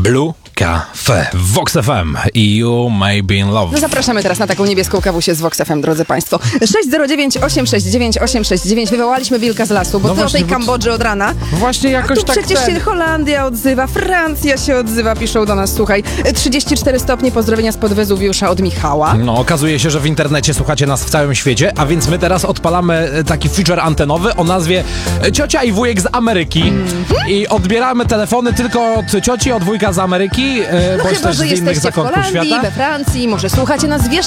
Blue Cafe, Vox FM i You May Be in Love. No zapraszamy teraz na taką niebieską kawusię z Vox FM, drodzy Państwo. 609-869-869. Wywołaliśmy wilka z lasu, bo No ty właśnie, o tej bo Kambodży od rana. Właśnie jakoś Tu tak przecież się Holandia odzywa, Francja się odzywa, piszą do nas, słuchaj. 34 stopnie, pozdrowienia spod Wezuwiusza od Michała. No, okazuje się, że w internecie słuchacie nas w całym świecie, a więc my teraz odpalamy taki feature antenowy o nazwie Ciocia i wujek z Ameryki i odbieramy telefony tylko od cioci, od wujka z Ameryki, No bądź chyba, też że z innych jesteście w zakątków Holandii, świata. we Francji, może słuchacie nas w